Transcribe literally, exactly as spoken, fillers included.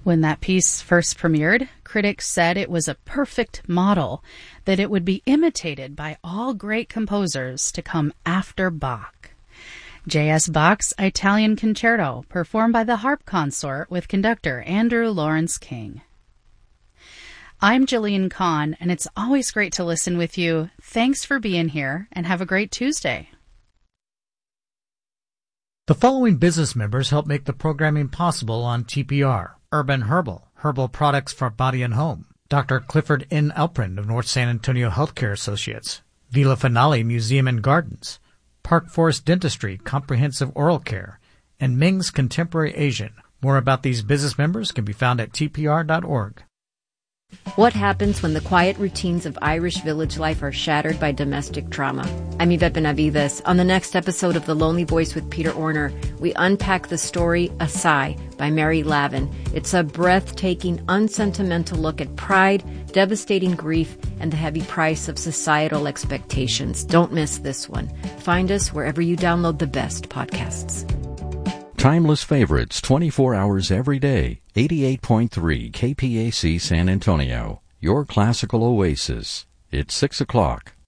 When that piece first premiered, critics said it was a perfect model, that it would be imitated by all great composers to come after Bach. J S. Bach's Italian Concerto, performed by the harp consort with conductor Andrew Lawrence King. I'm Jillian Kahn, and it's always great to listen with you. Thanks for being here, and have a great Tuesday. The following business members help make the programming possible on T P R. Urban Herbal, herbal products for body and home. Doctor Clifford N. Alprin of North San Antonio Healthcare Associates. Villa Finale Museum and Gardens. Park Forest Dentistry, Comprehensive Oral Care. And Ming's Contemporary Asian. More about these business members can be found at T P R dot org. What happens when the quiet routines of Irish village life are shattered by domestic trauma? I'm Yvette Benavides. On the next episode of The Lonely Voice with Peter Orner, we unpack the story A Sigh by Mary Lavin. It's a breathtaking, unsentimental look at pride, devastating grief, and the heavy price of societal expectations. Don't miss this one. Find us wherever you download the best podcasts. Timeless favorites twenty-four hours every day. eighty-eight point three K P A C San Antonio. Your classical oasis. It's six o'clock.